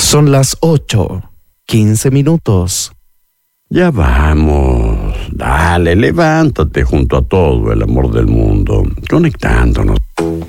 Son las 8:15. Ya vamos. Dale, levántate junto a todo el amor del mundo, conectándonos.